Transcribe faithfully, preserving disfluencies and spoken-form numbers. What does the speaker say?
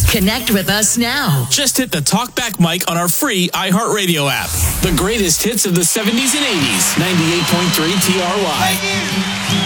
Connect with us now. Just hit the TalkBack mic on our free iHeartRadio app. The greatest hits of the seventies and eighties. ninety-eight point three T R Y.